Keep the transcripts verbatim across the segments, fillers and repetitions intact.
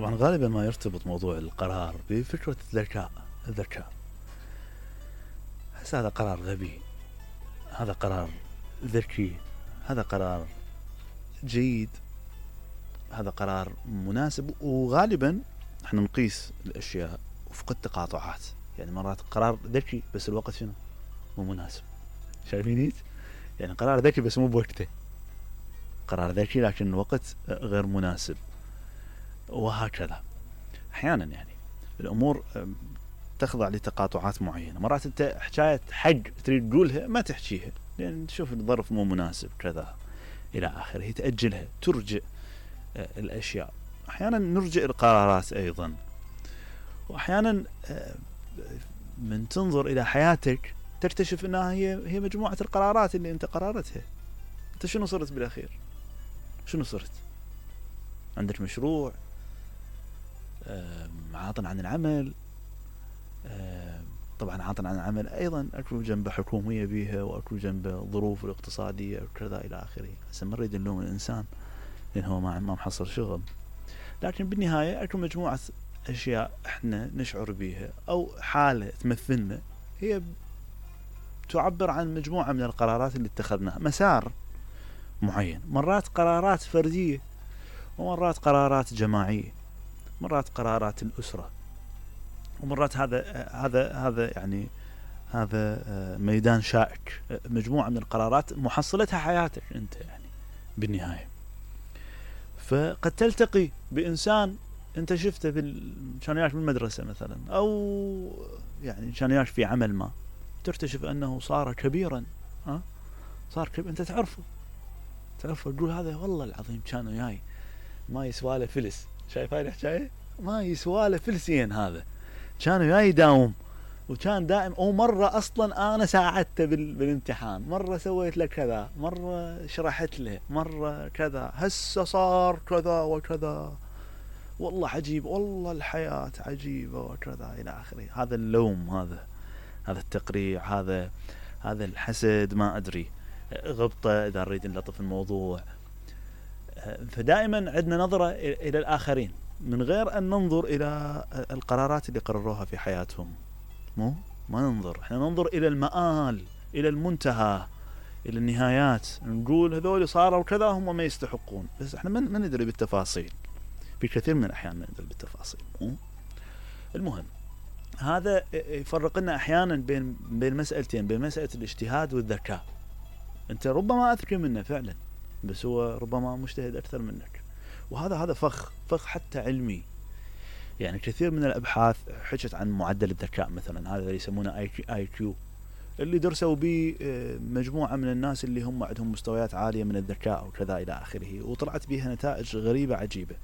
طبعا غالبا ما يرتبط موضوع القرار بفكرة الذكاء. الذكاء هسه هذا قرار غبي، هذا قرار ذكي، هذا قرار جيد، هذا قرار مناسب. وغالبا احنا نقيس الاشياء وفق التقاطعات، يعني مرات قرار ذكي بس الوقت شنو مو مناسب. شايفين؟ يعني قرار ذكي بس مو بوقته، قرار ذكي لكن الوقت غير مناسب، وهكذا. احيانا يعني الامور تخضع لتقاطعات معينه. مرات انت حكايه حق تريد تقولها ما تحكيها لان تشوف الظرف مو مناسب كذا الى اخره، تاجلها، ترجع الاشياء. احيانا نرجع القرارات ايضا. واحيانا من تنظر الى حياتك تكتشف انها هي هي مجموعه القرارات اللي انت قررتها. انت شنو صرت بالاخير؟ شنو صرت؟ عندك مشروع، عاطل عن العمل، طبعا عاطل عن العمل ايضا اكو جنبه حكوميه بيها واكو جنبه ظروف الاقتصاديه وكذا الى اخره. هسه ما نريد نلوم الانسان لان هو ما ما محصل شغل، لكن بالنهايه اكو مجموعه اشياء احنا نشعر بيها او حاله تمثلنا، هي تعبر عن مجموعه من القرارات اللي اتخذناها، مسار معين. مرات قرارات فرديه ومرات قرارات جماعيه، مرات قرارات الاسره، ومرات هذا هذا هذا يعني هذا ميدان شائك، مجموعه من القرارات محصلتها حياتك انت يعني بالنهايه. فقد تلتقي بانسان انت شفته بال كان ياك بالمدرسه مثلا، او يعني كان ياك في عمل ما، تكتشف انه صار كبيرا، ها صار كبير، انت تعرفه تعرفه تقول هذا والله العظيم كان وياي ما يسوى له فلس. شايف هاي الحكايه؟ ما يسوى له فلسين، هذا كان وياي يداوم وكان دائم. او مره اصلا انا ساعدته بالامتحان، مره سويت له كذا، مره شرحت له، مره كذا، هسه صار كذا وكذا، والله عجيب، والله الحياه عجيبه وكذا الى اخره. هذا اللوم، هذا هذا التقريع، هذا هذا الحسد، ما ادري، غبطه اذا نريد نلطف الموضوع. فدائما عندنا نظره الى الاخرين من غير ان ننظر الى القرارات اللي قرروها في حياتهم. مو ما ننظر، احنا ننظر الى المآل، الى المنتهى، الى النهايات، نقول هذول صاروا كذا هم ما يستحقون، بس احنا ما ندري بالتفاصيل. في كثير من الاحيان ما ندري بالتفاصيل. المهم هذا يفرق لنا احيانا بين بين مسألتين، بين مسألة الاجتهاد والذكاء. انت ربما اذكى منه فعلا، بس هو ربما مجتهد اكثر منك، وهذا هذا فخ فخ حتى علمي. يعني كثير من الابحاث حكت عن معدل الذكاء مثلا، هذا اللي يسمونه اي كيو، اللي درسوا به مجموعه من الناس اللي هم عندهم مستويات عاليه من الذكاء وكذا الى اخره، وطلعت بها نتائج غريبه عجيبه.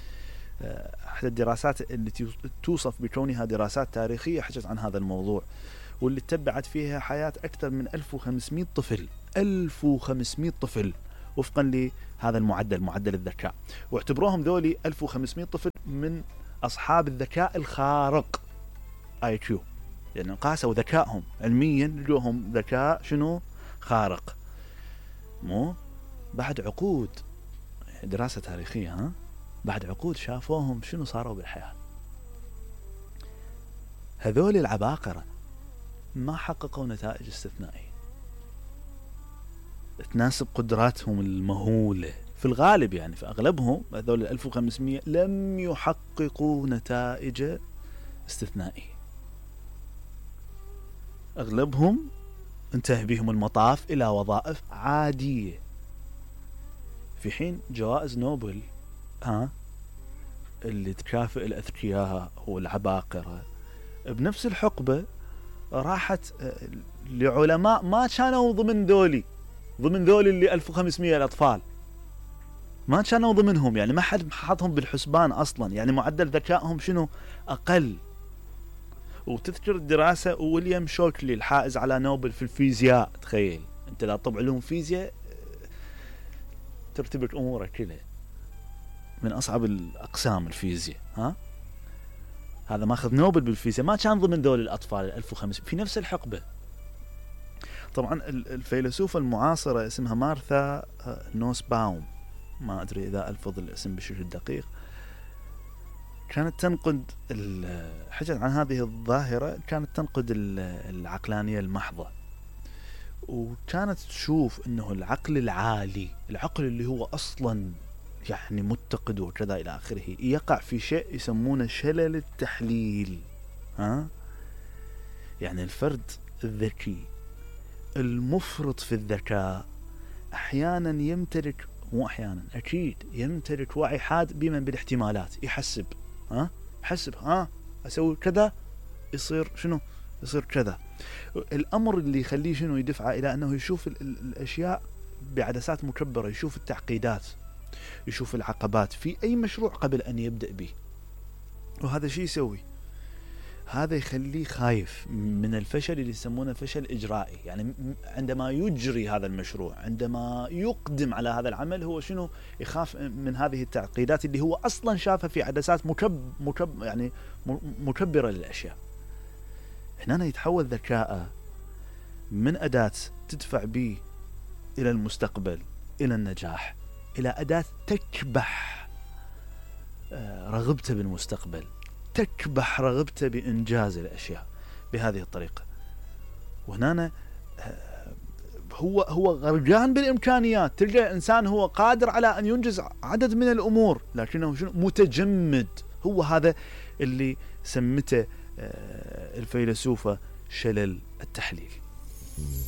احدى الدراسات اللي توصف بكونها دراسات تاريخيه حكت عن هذا الموضوع، واللي تبعت فيها حياه اكثر من ألف وخمسمئة طفل، ألف وخمسمئة طفل وفقا لهذا المعدل، معدل الذكاء، واعتبروهم ذولي ألف وخمسمئة طفل من أصحاب الذكاء الخارق آي كيو، لأن يعني قاسوا ذكائهم علميا لقوهم ذكاء شنو خارق. مو بعد عقود، دراسة تاريخية، ها بعد عقود شافوهم شنو صاروا بالحياة. هذول العباقرة ما حققوا نتائج استثنائية تناسب قدراتهم المهولة في الغالب. يعني في أغلبهم هذول الألف وخمسمئة لم يحققوا نتائج استثنائية، أغلبهم انتهى بهم المطاف إلى وظائف عادية، في حين جوائز نوبل ها اللي تكافئ الأذكياء والعباقرة بنفس الحقبة راحت لعلماء ما كانوا ضمن ذولي، ضمن ذولي اللي ألف وخمسمئة الأطفال ما كانوا ضمنهم، يعني ما حد حطهم بالحسبان أصلا، يعني معدل ذكائهم شنو أقل. وتذكر الدراسة ويليام شوكلي الحائز على نوبل في الفيزياء، تخيل أنت لا طب علوم فيزياء ترتبك أمورك كلها، من أصعب الأقسام الفيزياء، ها هذا ماخذ نوبل بالفيزياء، ما كان ضمن ذول الأطفال ألف وخمسمئة في نفس الحقبة. طبعا الفيلسوفة المعاصرة اسمها مارثا نوسباوم، ما أدري إذا ألفظ الاسم بشكل دقيق، كانت تنقد حكت عن هذه الظاهرة، كانت تنقد العقلانية المحضة، وكانت تشوف انه العقل العالي، العقل اللي هو اصلا يعني متقد وكذا الى اخره، يقع في شيء يسمونه شلل التحليل. ها يعني الفرد الذكي المفرط في الذكاء احيانا يمتلك، مو احيانا اكيد يمتلك وعي حاد بما بالاحتمالات، يحسب ها يحسب ها اسوي كذا يصير شنو، يصير كذا. الامر اللي يخليه شنو، يدفعه الى انه يشوف الاشياء بعدسات مكبرة، يشوف التعقيدات، يشوف العقبات في اي مشروع قبل ان يبدأ به. وهذا شيء يسوي، هذا يخليه خايف من الفشل اللي يسمونه فشل إجرائي. يعني عندما يجري هذا المشروع، عندما يقدم على هذا العمل، هو شنو، يخاف من هذه التعقيدات اللي هو أصلا شافها في عدسات مكب مكب يعني مكبرة للأشياء. هنا يتحول ذكاءه من أداة تدفع به إلى المستقبل، إلى النجاح، إلى أداة تكبح رغبته بالمستقبل، تكبح رغبته بإنجاز الأشياء بهذه الطريقة. وهنا هو هو غرقان بالإمكانيات. تلقى إنسان هو قادر على أن ينجز عدد من الأمور، لكنه شنو، متجمد. هو هذا اللي سمته الفيلسوفة شلل التحليل.